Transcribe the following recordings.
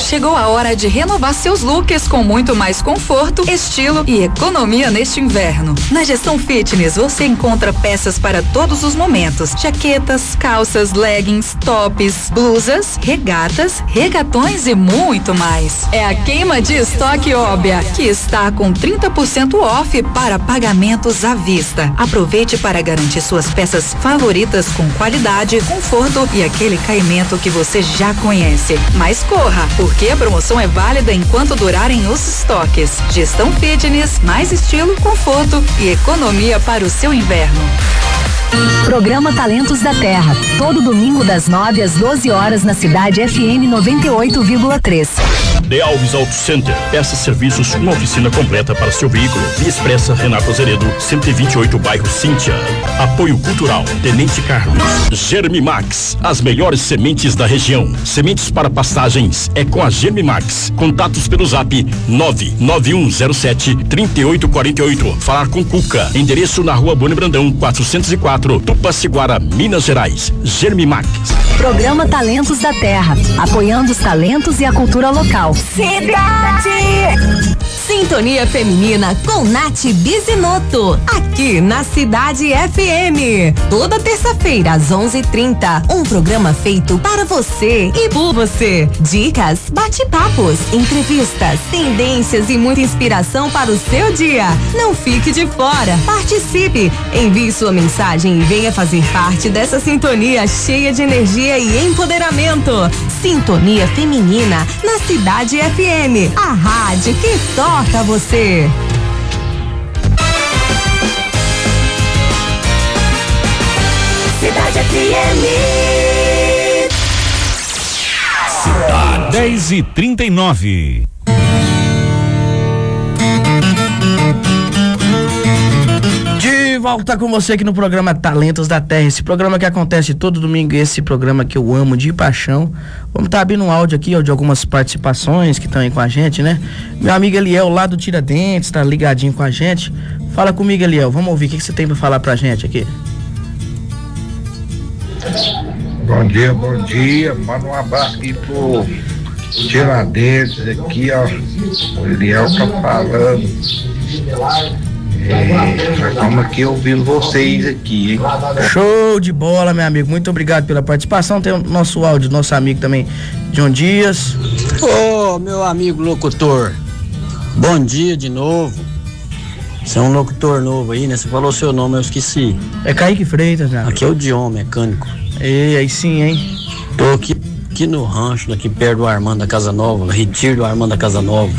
Chegou a hora de renovar seus looks com muito mais conforto, estilo e economia neste inverno. Na Gestão Fitness você encontra peças para todos os momentos: jaquetas, calças, leggings, tops, blusas, regatas, regatões e muito mais. É a queima de estoque Óbvia, que está com 30% off para pagamentos à vista. Aproveite para garantir suas peças favoritas com qualidade, conforto e aquele caimento que você já conhece. Mas corra, porque a promoção é válida enquanto durarem os estoques. Gestão Fitness, mais estilo, conforto e economia para o seu inverno. Programa Talentos da Terra, todo domingo das 9 às 12 horas na Cidade FM 98,3. De Alves Auto Center, peças, serviços, uma oficina completa para seu veículo. Via Expressa Renato Azeredo, 128, bairro Cíntia. Apoio Cultural, Tenente Carlos. Germimax, as melhores sementes da região. Sementes para pastagens é com a Germimax. Contatos pelo zap 99107-3848. Falar com Cuca. Endereço na Rua Boni Brandão, 404, Tupaciguara, Minas Gerais. Germimax. Programa Talentos da Terra, apoiando os talentos e a cultura local. Cidade! Sintonia Feminina com Nath Bizinoto, aqui na Cidade FM. Toda terça-feira às 11h30, um programa feito para você e por você. Dicas, bate-papos, entrevistas, tendências e muita inspiração para o seu dia. Não fique de fora, participe, envie sua mensagem e venha fazer parte dessa sintonia cheia de energia e empoderamento. Sintonia Feminina na Cidade FM, a rádio que toca você. Cidade FM. Cidade 10h39. De volta com você aqui no programa Talentos da Terra, esse programa que acontece todo domingo, esse programa que eu amo de paixão. Vamos estar abrindo um áudio aqui, ó, de algumas participações que estão aí com a gente, né? Meu amigo Eliel lá do Tiradentes tá ligadinho com a gente. Fala comigo, Eliel, vamos ouvir o que você tem pra falar pra gente aqui. Bom dia, manda um abraço aqui pro Tiradentes aqui, ó, o Eliel tá falando. Nós estamos aqui ouvindo vocês aqui, hein? Show de bola, meu amigo, muito obrigado pela participação. Tem o nosso áudio, nosso amigo também, John Dias. Ô, meu amigo locutor, bom dia de novo. Você é um locutor novo aí, né? Você falou seu nome, eu esqueci. É Kaique Freitas, né? Aqui é o Dion, mecânico. E aí sim, hein? Tô aqui no rancho, aqui perto do Armando da Casa Nova, retiro do Armando da Casa Nova.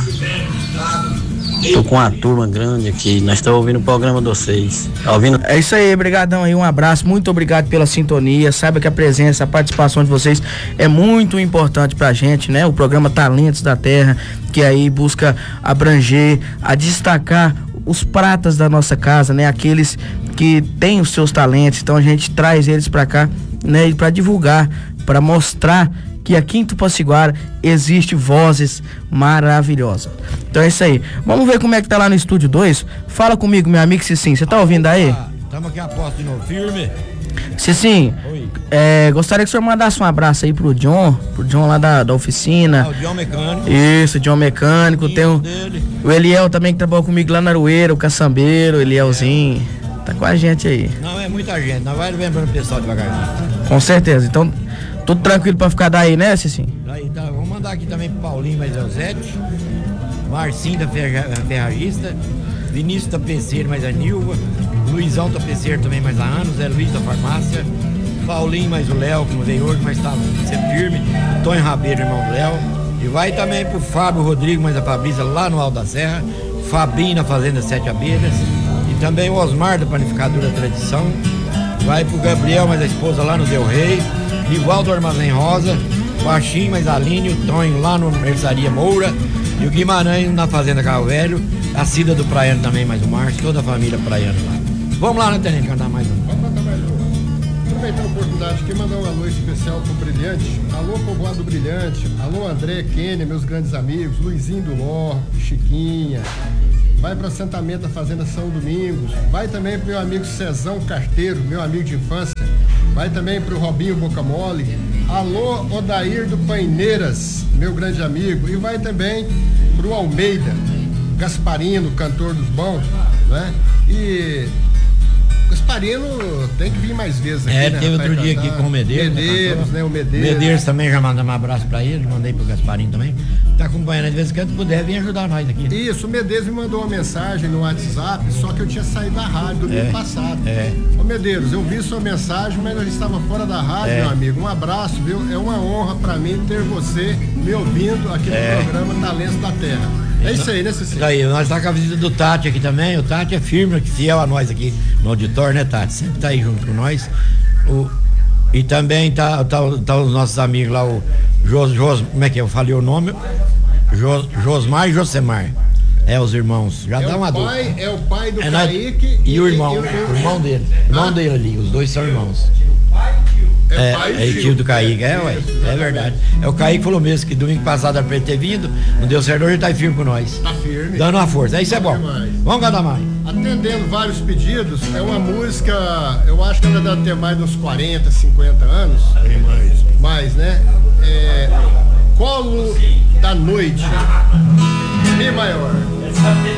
Tô com uma turma grande aqui, nós estamos ouvindo o programa de vocês. Tá ouvindo? É isso aí, brigadão aí, um abraço, muito obrigado pela sintonia. Saiba que a presença, a participação de vocês é muito importante pra gente, né? O programa Talentos da Terra, que aí busca abranger, a destacar os pratas da nossa casa, né? Aqueles que têm os seus talentos, então a gente traz eles pra cá, né? E pra divulgar, pra mostrar que aqui em Tupaciguara existe vozes maravilhosas. Então é isso aí. Vamos ver como é que tá lá no Estúdio 2. Fala comigo, meu amigo Cicinho. Você tá ouvindo aí? Estamos aqui a posto de novo, firme. Cicinho, gostaria que o senhor mandasse um abraço aí pro John lá da oficina. O John Mecânico. Isso, John Mecânico. Tem o Eliel também que trabalhou comigo lá na Aroeira, o caçambeiro, o Elielzinho. Tá com a gente aí. Não, é muita gente. Nós vamos lembrando o pessoal devagarzinho. Com certeza. Então, tudo tranquilo pra ficar daí, né, Cicinho? Daí, tá. Vamos mandar aqui também pro Paulinho mais Eusete, Marcinho da Ferragista, Vinícius Tapeceiro mais a Nilva, Luizão Tapeceiro também mais a Ana, Zé Luiz da Farmácia, Paulinho mais o Léo, que não veio hoje, mas tá sempre firme, Tonho Rabeiro, irmão do Léo, e vai também pro Fábio Rodrigo mais a Fabrícia lá no Alto da Serra, Fabinho na Fazenda Sete Abelhas, e também o Osmar da Panificadora Tradição, vai pro Gabriel mais a esposa lá no Del Rey, Rivaldo Armazém Rosa, Baixinho mais a Aline, o Tonho lá no Mercearia Moura, e o Guimarães na Fazenda Carro Velho, a Cida do Praiano também, mais o Márcio, toda a família Praiano lá. Vamos lá, né, Tenente, cantar mais um. Vamos cantar mais um. Aproveitando a oportunidade aqui, mandar um alô especial pro Brilhante. Alô, povoado Brilhante. Alô, André, Kênia, meus grandes amigos. Luizinho do Ló, Chiquinha. Vai para assentamento da Fazenda São Domingos. Vai também pro meu amigo Cezão Carteiro, meu amigo de infância. Vai também pro Robinho Boca Mole. Alô, Odair do Paineiras, meu grande amigo. E vai também pro Almeida, Gasparino, cantor dos bons, né? E Gasparino tem que vir mais vezes aqui, né? Teve outro dia aqui com o Medeiros, né? O Medeiros. Medeiros também, já mandamos um abraço pra ele, mandei pro Gasparino também. Tá acompanhando, de vez em quando puder, vem ajudar nós aqui. Isso, o Medeiros me mandou uma mensagem no WhatsApp, só que eu tinha saído da rádio domingo passado. Ô Medeiros, eu vi sua mensagem, mas eu estava fora da rádio, meu amigo. Um abraço, viu? É uma honra pra mim ter você me ouvindo aqui no programa Talentos da Terra. É isso aí, né, Cecília? Aí, nós tá com a visita do Tati aqui também. O Tati é firme, fiel a nós aqui no auditório, né, Tati? Sempre tá aí junto com nós. E também tá os nossos amigos lá, o como é que é? Eu falei o nome? Josmar e Josemar. Os irmãos. Já dá uma dor. É o pai do Kaique e o irmão. O irmão dele. Irmão dele ali. Os dois são irmãos. É tio do Kaique, é verdade. O Kaique falou mesmo que domingo passado era pra ele ter vindo, não deu certo, hoje ele tá firme com nós. Tá firme. Dando uma força, isso é bom. Vamos cantar mais. Atendendo vários pedidos, é uma música, eu acho que ela deve ter mais de uns 40, 50 anos. Tem mais. Mais, né? Colo da Noite. Mi maior.